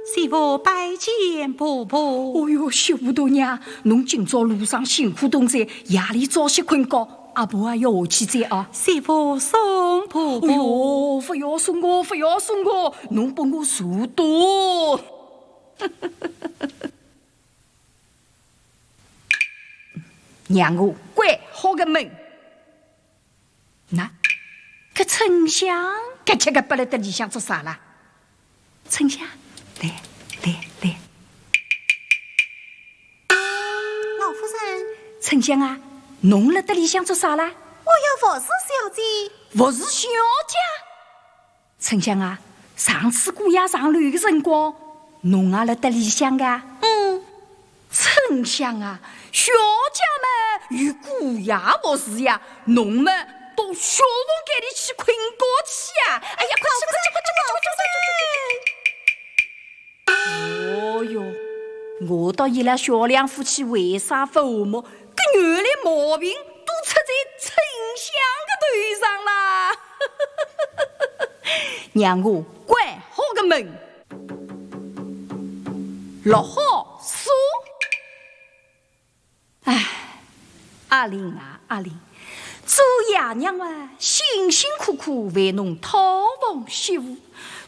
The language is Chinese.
媳妇拜见婆婆。 哦哟，媳妇大娘，侬今朝路上辛苦动在，夜里早些困觉，阿婆还要下去再啊。 媳妇送婆婆。 哎哟，不要送我，不要送我，侬帮我坐多。让我关好个门。那，搿丞相搿吃个不来得里向做啥啦？丞相，来。 老夫人， 丞相啊，侬辣得里向做啥啦？ 我要服侍小姐。 服侍小姐？丞相啊，上次过夜上楼个辰光，侬也辣得里向个？丞相啊，小姐们与过夜服侍呀，侬们到小房间里去困觉去呀！哎呀，快去！哦哟，我倒伊拉小两夫妻为啥不和睦？搿原来毛病都出在丞相的头上啦！让我关好个门，落好锁。哎，阿玲啊，阿玲，做爷娘啊，辛辛苦苦为侬讨房媳妇，